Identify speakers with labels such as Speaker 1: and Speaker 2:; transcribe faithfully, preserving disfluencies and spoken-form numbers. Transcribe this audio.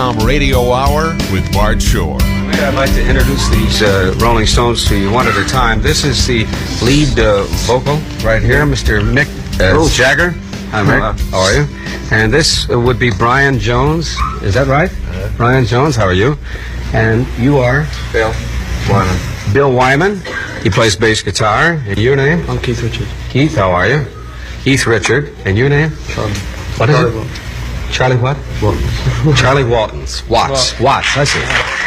Speaker 1: Tom Radio Hour with Bart Shore.
Speaker 2: I'd like to introduce these uh, Rolling Stones to you one at a time. This is the lead uh, vocal right here, Mister Mick uh, Jagger. Hi, Mick. How are you? And this uh, would be Brian Jones. Is that right? Uh, Brian Jones, how are you? And you are?
Speaker 3: Bill Wyman.
Speaker 2: Bill Wyman. He plays bass guitar. And your name?
Speaker 3: I'm Keith Richard.
Speaker 2: Keith, how are you? Keith Richard. And your name?
Speaker 3: Charlie.
Speaker 2: What is
Speaker 3: Charlie
Speaker 2: it?
Speaker 3: Walton.
Speaker 2: Charlie what?
Speaker 3: Walton.
Speaker 2: Charlie Waltons. Watts. Watts, I see.